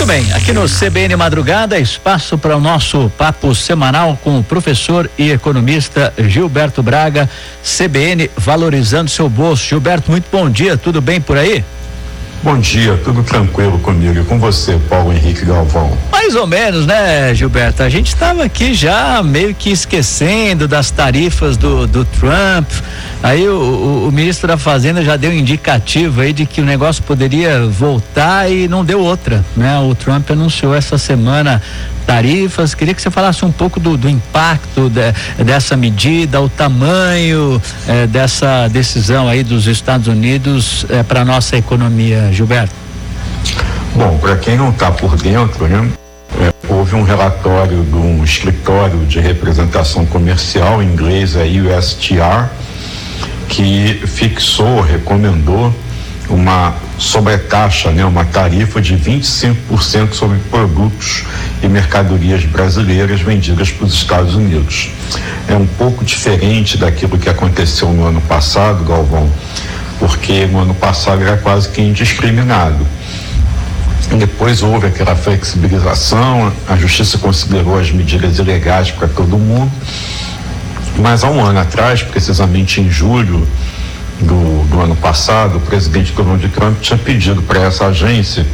Muito bem, aqui no CBN Madrugada, espaço para o nosso papo semanal com o professor e economista Gilberto Braga, CBN valorizando seu bolso. Gilberto, muito bom dia, tudo bem por aí? Bom dia, tudo tranquilo comigo e com você, Paulo Henrique Galvão. Mais ou menos, né, Gilberto? A gente estava aqui já meio que esquecendo das tarifas do Trump. Aí o ministro da Fazenda já deu um indicativo aí de que o negócio poderia voltar e não deu outra, né? O Trump anunciou essa semana tarifas. Queria que você falasse um pouco do impacto dessa medida, o tamanho dessa decisão aí dos Estados Unidos para a nossa economia, Gilberto. Bom, para quem não está por dentro, né? Houve um relatório de um escritório de representação comercial, em inglês é USTR, que recomendou uma sobretaxa, né, uma tarifa de 25% sobre produtos e mercadorias brasileiras vendidas para os Estados Unidos. É um pouco diferente daquilo que aconteceu no ano passado, Galvão, porque no ano passado era quase que indiscriminado. Depois houve aquela flexibilização, a justiça considerou as medidas ilegais para todo mundo, mas há um ano atrás, precisamente em julho do ano passado, o presidente Donald Trump tinha pedido para essa agência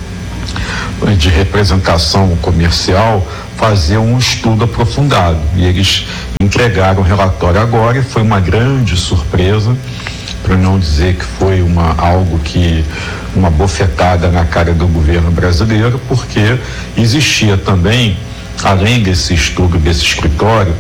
de representação comercial fazer um estudo aprofundado, e eles entregaram o relatório agora, e foi uma grande surpresa, para não dizer que foi uma bofetada na cara do governo brasileiro, porque existia também, além desse estudo desse escritório,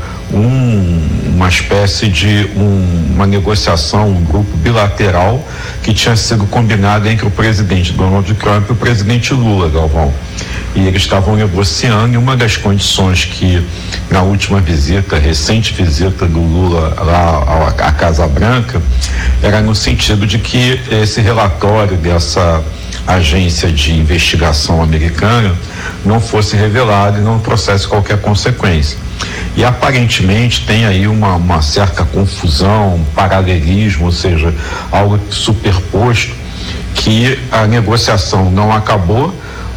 uma espécie de uma negociação, um grupo bilateral que tinha sido combinado entre o presidente Donald Trump e o presidente Lula, Galvão. E eles estavam negociando, e uma das condições que na última recente visita do Lula lá à Casa Branca, era no sentido de que esse relatório dessa agência de investigação americana não fosse revelado e não trouxesse qualquer consequência. E aparentemente tem aí uma certa confusão, um paralelismo, ou seja, algo superposto, que a negociação não acabou,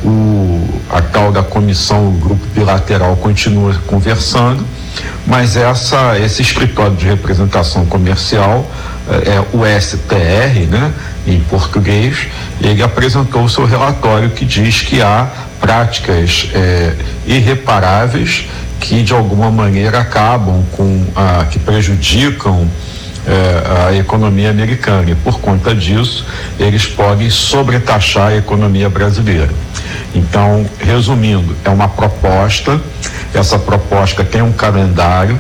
a tal da comissão, o grupo bilateral continua conversando, mas esse escritório de representação comercial, o STR, né, em português, ele apresentou o seu relatório que diz que há práticas irreparáveis que de alguma maneira acabam que prejudicam a economia americana, e por conta disso eles podem sobretaxar a economia brasileira. Então, resumindo, é uma proposta, essa proposta tem um calendário,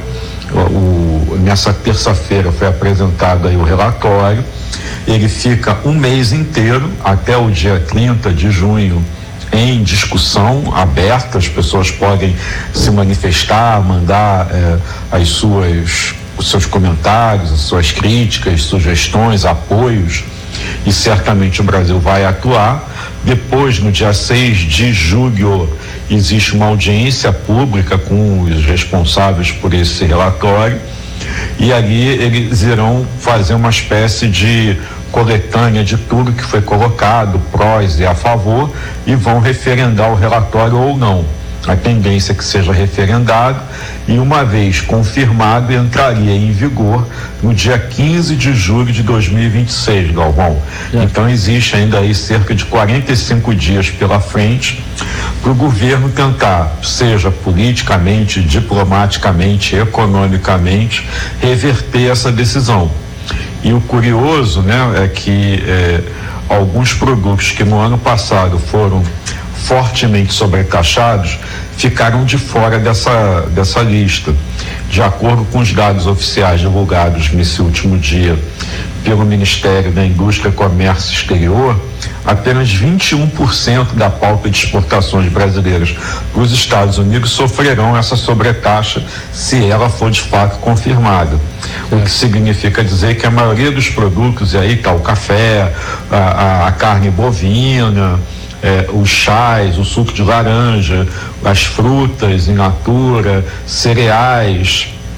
nessa terça-feira foi apresentado aí o relatório, ele fica um mês inteiro, até o dia 30 de junho, em discussão aberta, as pessoas podem se manifestar, mandar os seus comentários, as suas críticas, sugestões, apoios, e certamente o Brasil vai atuar. Depois, no dia 6 de julho, existe uma audiência pública com os responsáveis por esse relatório, e ali eles irão fazer uma espécie de coletânea de tudo que foi colocado, prós e a favor, e vão referendar o relatório ou não. A tendência é que seja referendado, e uma vez confirmado, entraria em vigor no dia 15 de julho de 2026, Galvão. Então existe ainda aí cerca de 45 dias pela frente para o governo tentar, seja politicamente, diplomaticamente, economicamente, reverter essa decisão. E o curioso, né, é que alguns produtos que no ano passado foram fortemente sobretaxados ficaram de fora dessa lista. De acordo com os dados oficiais divulgados nesse último dia pelo Ministério da Indústria, Comércio Exterior, apenas 21% da pauta de exportações brasileiras para os Estados Unidos sofrerão essa sobretaxa se ela for de fato confirmada. O que significa dizer que a maioria dos produtos, e aí está o café, a carne bovina, os chás, o suco de laranja, as frutas in natura, cereais,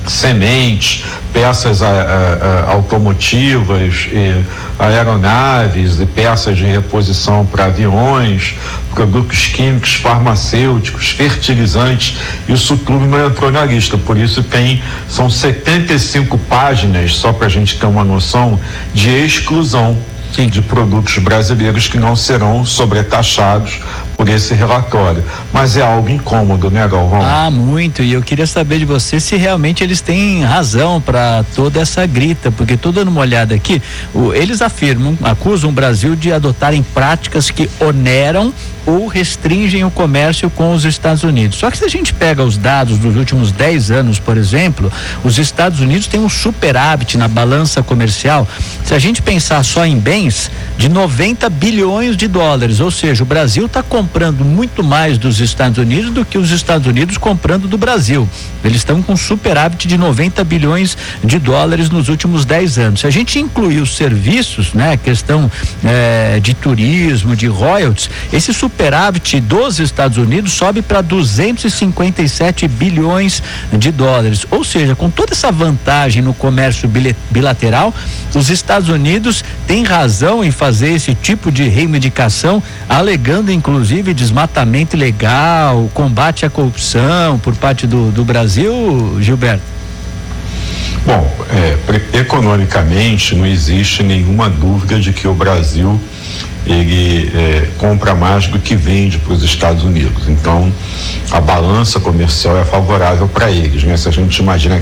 sementes, peças automotivas, aeronaves e peças de reposição para aviões, produtos químicos, farmacêuticos, fertilizantes, isso tudo não entrou na lista. Por isso são 75 páginas, só para a gente ter uma noção, de exclusão de produtos brasileiros que não serão sobretaxados por esse relatório. Mas é algo incômodo, né, Galvão? Muito, e eu queria saber de você se realmente eles têm razão para toda essa grita, porque tô dando uma olhada aqui, eles acusam o Brasil de adotarem práticas que oneram ou restringem o comércio com os Estados Unidos. Só que se a gente pega os dados dos últimos 10 anos, por exemplo, os Estados Unidos têm um superávit na balança comercial, se a gente pensar só em bens, de 90 bilhões de dólares, ou seja, o Brasil está comprando muito mais dos Estados Unidos do que os Estados Unidos comprando do Brasil. Eles estão com superávit de 90 bilhões de dólares nos últimos 10 anos. Se a gente incluir os serviços, né, questão de turismo, de royalties, esse superávit dos Estados Unidos sobe para 257 bilhões de dólares. Ou seja, com toda essa vantagem no comércio bilateral, os Estados Unidos têm razão em fazer esse tipo de reivindicação, alegando inclusive desmatamento ilegal, combate à corrupção por parte do Brasil, Gilberto? Bom, economicamente não existe nenhuma dúvida de que o Brasil compra mais do que vende para os Estados Unidos. Então, a balança comercial é favorável para eles, né? Se a gente imagina